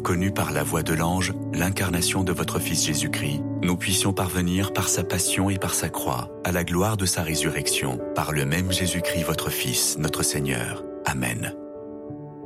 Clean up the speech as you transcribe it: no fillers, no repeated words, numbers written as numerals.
connu par la voix de l'ange l'incarnation de votre Fils Jésus-Christ, nous puissions parvenir par sa passion et par sa croix à la gloire de sa résurrection, par le même Jésus-Christ votre Fils, notre Seigneur. Amen.